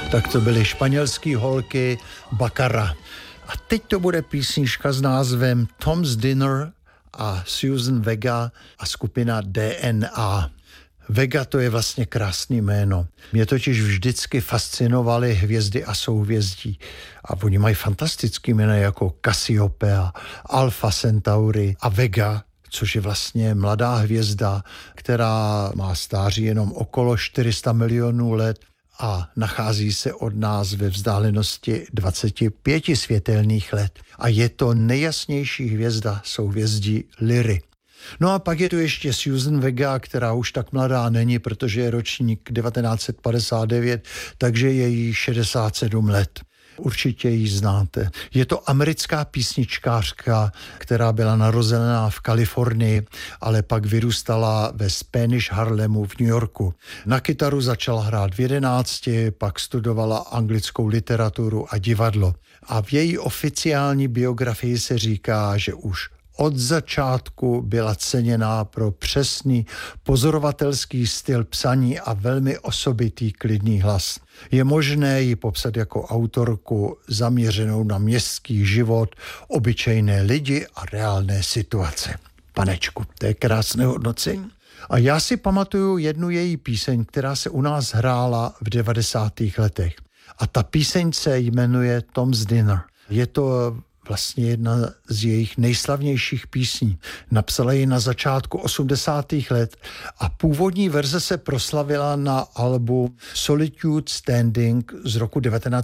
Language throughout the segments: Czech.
Tak to byly španělský holky Baccara. A teď to bude písnička s názvem Tom's Dinner a Susan Vega a skupina DNA. Vega to je vlastně krásný jméno. Mě totiž vždycky fascinovaly hvězdy a souhvězdí. A oni mají fantastický jména jako Cassiopeia, Alpha Centauri a Vega, což je vlastně mladá hvězda, která má stáří jenom okolo 400 milionů let a nachází se od nás ve vzdálenosti 25 světelných let. A je to nejjasnější hvězda souhvězdí Lyry. No a pak je tu ještě Susan Vega, která už tak mladá není, protože je ročník 1959, takže je jí 67 let. Určitě ji znáte. Je to americká písničkářka, která byla narozená v Kalifornii, ale pak vyrůstala ve Spanish Harlemu v New Yorku. Na kytaru začala hrát v 11, pak studovala anglickou literaturu a divadlo. A v její oficiální biografii se říká, že už od začátku byla ceněná pro přesný pozorovatelský styl psaní a velmi osobitý klidný hlas. Je možné ji popsat jako autorku zaměřenou na městský život, obyčejné lidi a reálné situace. Panečku, to je krásné hodnocení. A já si pamatuju jednu její píseň, která se u nás hrála v 90. letech. A ta píseň se jmenuje Tom's Dinner. Je to vlastně jedna z jejich nejslavnějších písní. Napsala ji na začátku 80. let a původní verze se proslavila na albu Solitude Standing z roku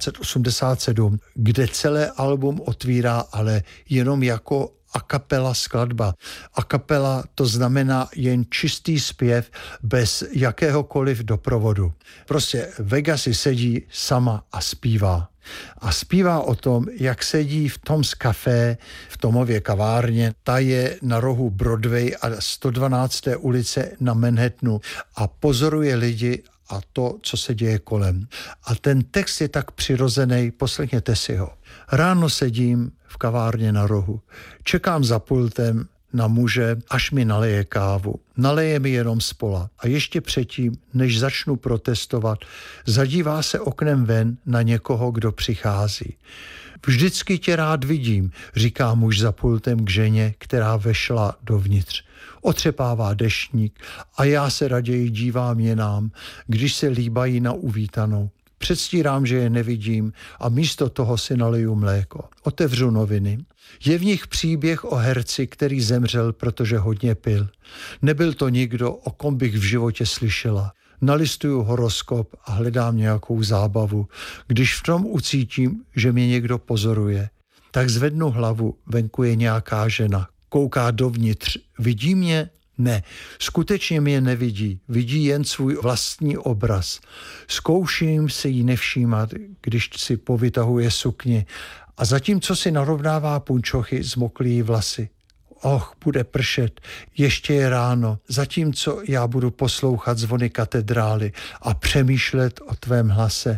1987, kde celé album otvírá ale jenom jako a cappella skladba. A cappella to znamená jen čistý zpěv bez jakéhokoliv doprovodu. Prostě Vega si sedí sama a zpívá. A zpívá o tom, jak sedí v Tom's Café, v Tomově kavárně. Ta je na rohu Broadway a 112. ulice na Manhattanu a pozoruje lidi a to, co se děje kolem. A ten text je tak přirozený, poslechněte si ho. Ráno sedím v kavárně na rohu. Čekám za pultem na muže, až mi naleje kávu. Naleje mi jenom spola. A ještě předtím, než začnu protestovat, zadívá se oknem ven na někoho, kdo přichází. Vždycky tě rád vidím, říká muž za pultem k ženě, která vešla dovnitř. Otřepává deštník a já se raději dívám jenám, když se líbají na uvítanou. Předstírám, že je nevidím a místo toho si naliju mléko. Otevřu noviny. Je v nich příběh o herci, který zemřel, protože hodně pil. Nebyl to nikdo, o kom bych v životě slyšela. Nalistuju horoskop a hledám nějakou zábavu. Když v tom ucítím, že mě někdo pozoruje, tak zvednu hlavu, venku je nějaká žena. Kouká dovnitř. Vidí mě? Ne, skutečně mě nevidí, vidí jen svůj vlastní obraz. Zkouším se jí nevšímat, když si povytahuje sukni a zatímco si narovnává punčochy, zmoklí vlasy. Och, bude pršet, ještě je ráno, zatímco já budu poslouchat zvony katedrály a přemýšlet o tvém hlase.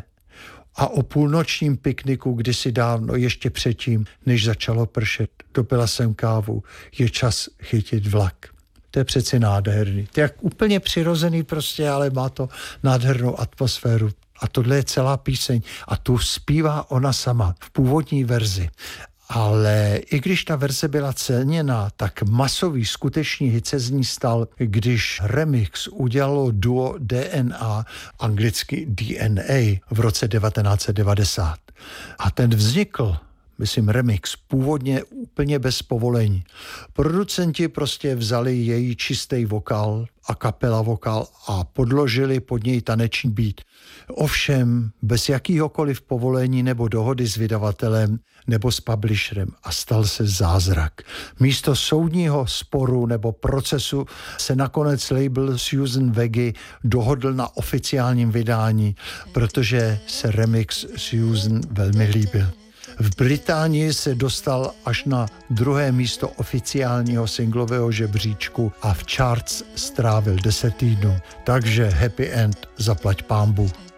A o půlnočním pikniku kdysi dávno, ještě předtím, než začalo pršet, dopila jsem kávu, je čas chytit vlak. To je přeci nádherný. To je jak úplně přirozený prostě, ale má to nádhernou atmosféru. A tohle je celá píseň. A tu zpívá ona sama v původní verzi. Ale i když ta verze byla ceněná, tak masový skutečný hit se z ní stal, když remix udělalo duo DNA, anglicky DNA, v roce 1990. A ten vznikl, myslím remix, původně úplně bez povolení. Producenti prostě vzali její čistý vokál, a kapela vokál a podložili pod něj taneční beat. Ovšem bez jakýhokoliv povolení nebo dohody s vydavatelem nebo s publisherem a stal se zázrak. Místo soudního sporu nebo procesu se nakonec label Susan Vegy dohodl na oficiálním vydání, protože se remix Susan velmi líbil. V Británii se dostal až na 2. místo oficiálního singlového žebříčku a v charts strávil 10 týdnů. Takže happy end, zaplať pánbu.